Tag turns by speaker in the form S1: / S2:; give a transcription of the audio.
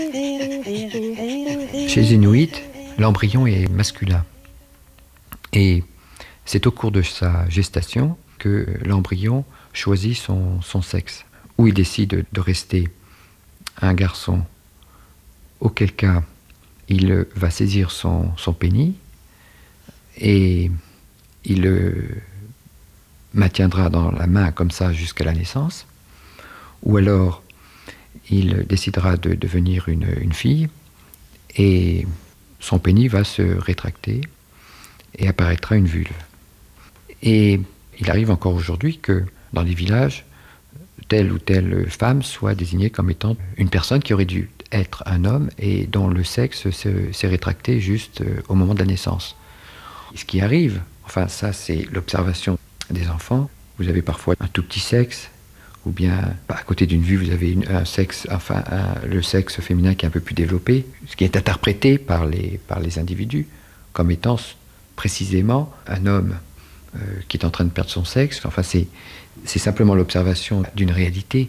S1: Chez les Inuits, l'embryon est masculin. Et c'est au cours de sa gestation que l'embryon choisit son sexe. Ou il décide de rester un garçon, auquel cas il va saisir son pénis et il le maintiendra dans la main comme ça jusqu'à la naissance. Ou alors il décidera de devenir une fille et son pénis va se rétracter et apparaîtra une vulve. Et il arrive encore aujourd'hui que dans les villages, telle ou telle femme soit désignée comme étant une personne qui aurait dû être un homme et dont le sexe s'est rétracté juste au moment de la naissance. Ce qui arrive, enfin ça c'est l'observation des enfants, vous avez parfois un tout petit sexe, ou bien à côté d'une vue vous avez un sexe, enfin le sexe féminin qui est un peu plus développé, ce qui est interprété par les individus comme étant précisément un homme qui est en train de perdre son sexe. Enfin c'est simplement l'observation d'une réalité.